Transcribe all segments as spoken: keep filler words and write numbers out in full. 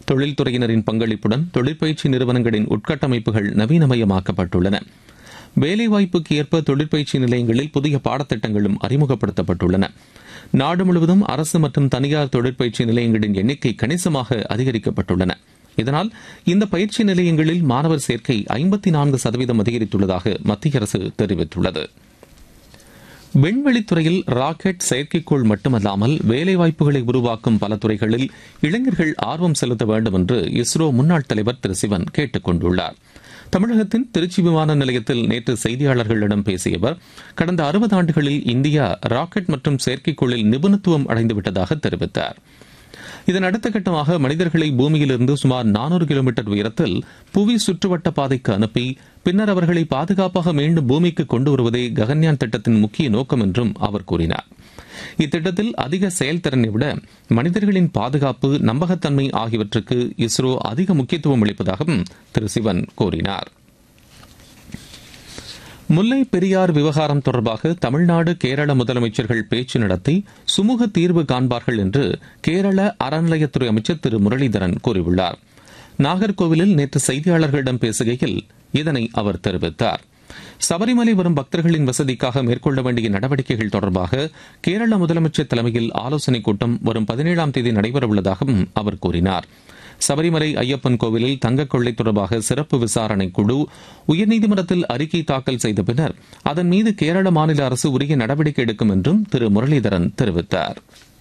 தொழில்துறையினரின் பங்களிப்புடன் தொழிற்பயிற்சி நிறுவனங்களின் உட்கட்டமைப்புகள் நவீனமயமாக்கப்பட்டுள்ளன. வேலைவாய்ப்புக்கு ஏற்ப தொழிற்பயிற்சி நிலையங்களில் புதிய பாடத்திட்டங்களும் அறிமுகப்படுத்தப்பட்டுள்ளன. நாடு முழுவதும் அரசு மற்றும் தனியார் தொழிற்பயிற்சி நிலையங்களின் எண்ணிக்கை கணிசமாக அதிகரிக்கப்பட்டுள்ளன. இதனால் இந்த பயிற்சி நிலையங்களில் மாணவர் சேர்க்கை ஐம்பத்தி நான்கு சதவீதம் அதிகரித்துள்ளதாக மத்திய அரசு தெரிவித்துள்ளது. விண்வெளித்துறையில் ராக்கெட், செயற்கைக்கோள் மட்டுமல்லாமல் வேலைவாய்ப்புகளை உருவாக்கும் பல துறைகளில் இளைஞர்கள் ஆர்வம் செலுத்த வேண்டும் என்று இஸ்ரோ முன்னாள் தலைவர் திரு சிவன் கேட்டுக் கொண்டுள்ளார். தமிழகத்தின் திருச்சி விமான நிலையத்தில் நேற்று செய்தியாளர்களிடம் பேசிய அவர், கடந்த அறுபது ஆண்டுகளில் இந்தியா ராக்கெட் மற்றும் செயற்கைக்கோளில் நிபுணத்துவம் அடைந்துவிட்டதாக தெரிவித்தார். இதன் அடுத்த கட்டமாக மனிதர்களை பூமியிலிருந்து சுமார் நானூறு கிலோமீட்டர் உயரத்தில் புவி சுற்றுவட்ட பாதைக்கு அனுப்பி பின்னர் அவர்களை பாதுகாப்பாக மீண்டும் பூமிக்கு கொண்டு வருவதே ககன்யான் திட்டத்தின் முக்கிய நோக்கம் என்றும் அவர் கூறினார். இத்திட்டத்தில் அதிக செயல்திறனை விட மனிதர்களின் பாதுகாப்பு, நம்பகத்தன்மை ஆகியவற்றுக்கு இஸ்ரோ அதிக முக்கியத்துவம் அளிப்பதாகவும் திரு சிவன் கூறினார். முல்லை பெரியார் விவகாரம் தொடர்பாக தமிழ்நாடு, கேரள முதலமைச்சர்கள் பேச்சு நடத்தி சுமூக தீர்வு காண்பார்கள் என்று கேரள அறநிலையத்துறை அமைச்சர் திரு முரளிதரன் கூறியுள்ளார். நாகர்கோவிலில் நேற்று செய்தியாளர்களிடம் பேசுகையில் இதனை அவர் தெரிவித்தார். சபரிமலை வரும் பக்தர்களின் வசதிக்காக மேற்கொள்ள வேண்டிய நடவடிக்கைகள் தொடர்பாக கேரள முதலமைச்சர் தலைமையில் ஆலோசனைக் கூட்டம் வரும் பதினேழாம் தேதி நடைபெறவுள்ளதாகவும் அவர் கூறினார். சபரிமலை ஐயப்பன் கோவிலில் தங்கக் கொள்ளை தொடர்பாக சிறப்பு விசாரணை குழு உயர்நீதிமன்றத்தில் அறிக்கை தாக்கல் செய்த பின்னர் அதன் மீது கேரள மாநில அரசு உரிய நடவடிக்கை எடுக்கும் என்றும் திரு முரளிதரன் தெரிவித்தார்.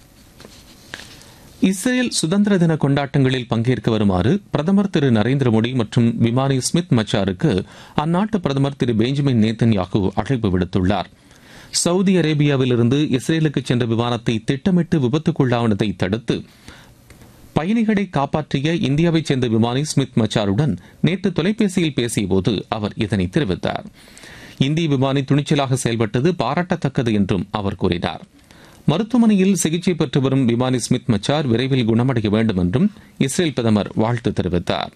இஸ்ரேல் சுதந்திர தின கொண்டாட்டங்களில் பங்கேற்க வருமாறு பிரதமர் திரு நரேந்திர மோடி மற்றும் விமானி ஸ்மித் மச்சாருக்கு அந்நாட்டு பிரதமர் திரு பெஞ்சமின் நேத்தன்யாகு அழைப்பு விடுத்துள்ளார். சவுதி அரேபியாவிலிருந்து இஸ்ரேலுக்கு சென்ற விமானத்தை திட்டமிட்டு விபத்துக்குள்ளானதை தடுத்து பயணிகளை காப்பாற்றிய இந்தியாவைச் சேர்ந்த விமானி ஸ்மித் மச்சாருடன் நேற்று தொலைபேசியில் பேசியபோது அவர் இதனை தெரிவித்தார். இந்திய விமானி துணிச்சலாக செயல்பட்டது பாராட்டத்தக்கது என்றும் அவர் கூறினார். மருத்துவமனையில் சிகிச்சை பெற்று வரும் விமானி ஸ்மித் மச்சார் விரைவில் குணமடைய வேண்டும் என்றும் இஸ்ரேல் பிரதமர் வாழ்த்து தெரிவித்தார்.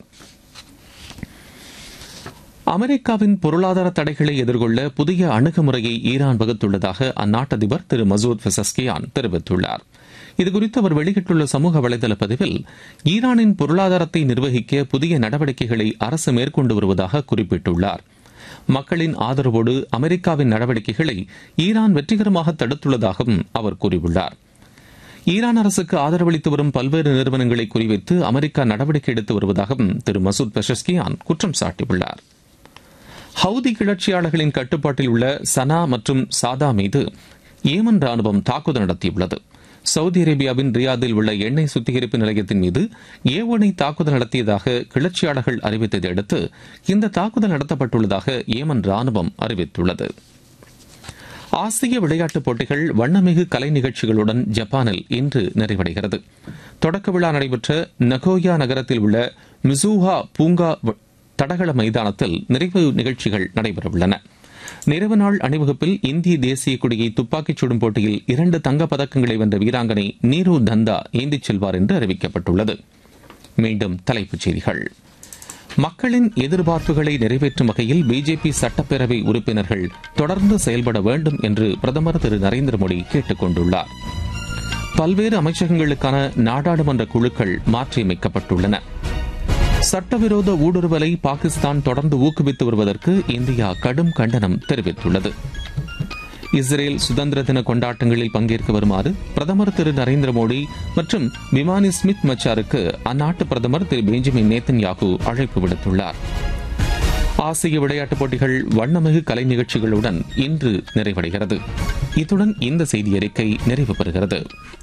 அமெரிக்காவின் பொருளாதார தடைகளை எதிர்கொள்ள புதிய அணுகுமுறையை ஈரான் வகுத்துள்ளதாக அந்நாட்டு அதிபர் திரு மசூத் பெசஸ்கியான் தெரிவித்துள்ளார். இதுகுறித்து அவர் வெளியிட்டுள்ள சமூக வலைதள பதிவில், ஈரானின் பொருளாதாரத்தை நிர்வகிக்க புதிய நடவடிக்கைகளை அரசு மேற்கொண்டு வருவதாக குறிப்பிட்டுள்ளார். மக்களின் ஆதரவோடு அமெரிக்காவின் நடவடிக்கைகளை ஈரான் வெற்றிகரமாக தடுத்துள்ளதாகவும் அவர் கூறியுள்ளார். ஈரான் அரசுக்கு ஆதரவளித்து வரும் பல்வேறு நிறுவனங்களை குறிவைத்து அமெரிக்கா நடவடிக்கை எடுத்து வருவதாகவும் திரு மசூத் பெஷஸ்கியான் குற்றம் சாட்டியுள்ளார். ஹவுதி கிளர்ச்சியாளர்களின் கட்டுப்பாட்டில் உள்ள சனா மற்றும் சாதா மீது ஏமன் ராணுவம் தாக்குதல் நடத்தியுள்ளது. சவுதி அரேபியாவின் ரியாதில் உள்ள எண்ணெய் சுத்திகரிப்பு நிலையத்தின் மீது ஏவுகணை தாக்குதல் நடத்தியதாக கிளர்ச்சியாளர்கள் அறிவித்ததை அடுத்து இந்த தாக்குதல் நடத்தப்பட்டுள்ளதாக ஏமன் ராணுவம் அறிவித்துள்ளது. ஆசிய விளையாட்டுப் போட்டிகள் வண்ணமிகு கலை நிகழ்ச்சிகளுடன் ஜப்பானில் இன்று நிறைவடைகிறது. தொடக்க விழா நடைபெற்ற நகோயா நகரத்தில் உள்ள மிசூஹா பூங்கா தடகள மைதானத்தில் நிறைவு நிகழ்ச்சிகள் நடைபெறவுள்ளன. நிறைவு நாள் அணிவகுப்பில் இந்திய தேசிய கொடியை துப்பாக்கிச் சுடும் போட்டியில் இரண்டு தங்கப் பதக்கங்களை வென்ற வீராங்கனை நீரு தந்தா ஏந்திச் செல்வார் என்று அறிவிக்கப்பட்டுள்ளது. மீண்டும் தலைப்புச் செய்திகள். மக்களின் எதிர்பார்ப்புகளை நிறைவேற்றும் வகையில் பிஜேபி சட்டப்பேரவை உறுப்பினர்கள் தொடர்ந்து செயல்பட வேண்டும் என்று பிரதமர் திரு நரேந்திர மோடி கேட்டுக் கொண்டுள்ளார். பல்வேறு அமைச்சகங்களுக்கான நாடாளுமன்ற குழுக்கள் மாற்றியமைக்கப்பட்டுள்ளன. சட்டவிரோத ஊடுருவலை பாகிஸ்தான் தொடர்ந்து ஊக்குவித்து வருவதற்கு இந்தியா கடும் கண்டனம் தெரிவித்துள்ளது. இஸ்ரேல் சுதந்திர தின கொண்டாட்டங்களில் பங்கேற்க வருமாறு பிரதமர் திரு நரேந்திர மோடி மற்றும் விமானி ஸ்மித் மச்சாருக்கு அந்நாட்டு பிரதமர் திரு பெஞ்சமின் நேத்தன்யாகு அழைப்பு விடுத்துள்ளார். ஆசிய விளையாட்டுப் போட்டிகள் வண்ணமிகு கலை நிகழ்ச்சிகளுடன் இன்று நிறைவடைகிறது. இத்துடன் இந்த செய்தி அறிக்கை நிறைவு பெறுகிறது.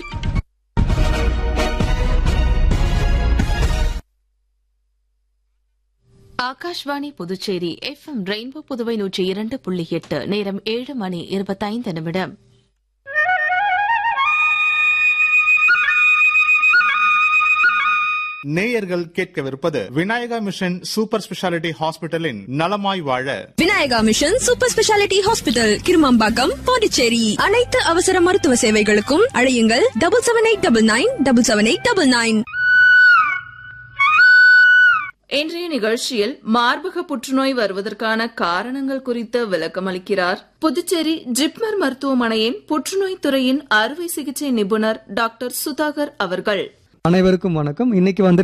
Akashvani Puducherry F M rainbow Puduvai நூற்றி இரண்டு புள்ளி எட்டு. நேரம் ஏழு மணி இருபத்தைந்து நிமிடம். நேயர்கள் கேட்கவிருப்பது விநாயகா மிஷன் சூப்பர் ஸ்பெஷாலிட்டி ஹாஸ்பிட்டலின் நலமாய் வாழ. Vinayaka mission super speciality hospital, Kirumampakkam, Pondicherry. அனைத்து அவசர மருத்துவ சேவைகளுக்கும் அழையுங்கள் double seven eight double nine double seven eight double nine. இன்றைய நிகழ்ச்சியில் மார்பக புற்றுநோய் வருவதற்கான காரணங்கள் குறித்து விளக்கம் அளிக்கிறார் புதுச்சேரி ஜிப்மர் மருத்துவமனையின் புற்றுநோய் துறையின் அறுவை சிகிச்சை நிபுணர் டாக்டர் சுதாகர் அவர்கள். அனைவருக்கும் வணக்கம். இன்னைக்கு வந்து